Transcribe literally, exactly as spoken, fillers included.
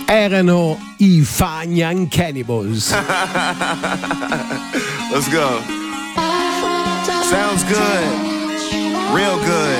Erano i Fagnan Cannibals. Let's go. Sounds good. Real good.